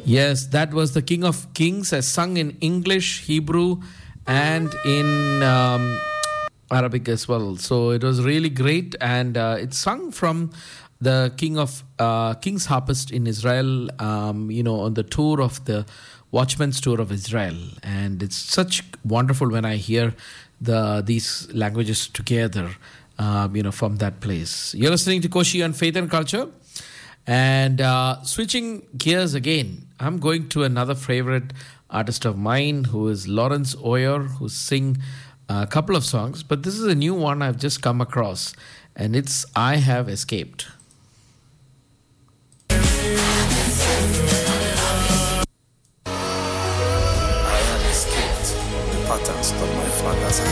Yes, that was the King of Kings as sung in English, Hebrew, and in Arabic as well. So it was really great, and it's sung from the King's Harpist in Israel, on the tour of the Watchman's Tour of Israel. And it's such wonderful when I hear these languages together, from that place. You're listening to Koshi on Faith and Culture. And switching gears again, I'm going to another favorite artist of mine, who is Lawrence Oyer, who sing a couple of songs. But this is a new one I've just come across, and it's I Have Escaped. I have escaped the patterns of my father's